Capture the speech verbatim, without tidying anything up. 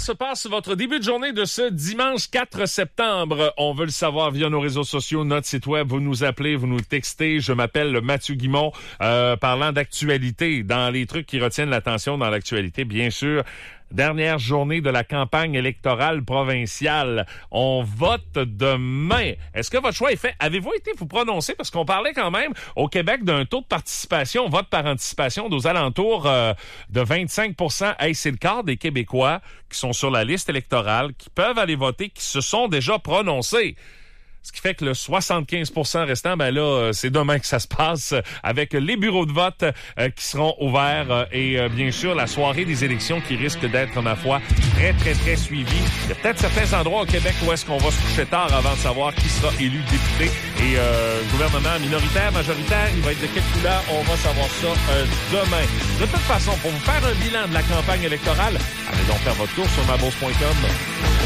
se passe votre début de journée de ce dimanche quatre septembre? On veut le savoir via nos réseaux sociaux, notre site web. Vous nous appelez, vous nous textez. Je m'appelle Mathieu Guimont. Euh, parlant d'actualité, dans les trucs qui retiennent l'attention dans l'actualité, bien sûr, dernière journée de la campagne électorale provinciale. On vote demain. Est-ce que votre choix est fait? Avez-vous été vous prononcer? Parce qu'on parlait quand même au Québec d'un taux de participation, vote par anticipation, aux alentours euh, de vingt-cinq pour cent. Hey, c'est le quart des Québécois qui sont sur la liste électorale, qui peuvent aller voter, qui se sont déjà prononcés. Ce qui fait que le soixante-quinze pour cent restant, ben là, c'est demain que ça se passe avec les bureaux de vote euh, qui seront ouverts euh, et euh, bien sûr la soirée des élections qui risque d'être, ma foi, très, très, très suivie. Il y a peut-être certains endroits au Québec où est-ce qu'on va se coucher tard avant de savoir qui sera élu député et euh, gouvernement minoritaire, majoritaire. Il va être de quelle couleur? On va savoir ça euh, demain. De toute façon, pour vous faire un bilan de la campagne électorale, allez donc faire votre tour sur ma bourse point com.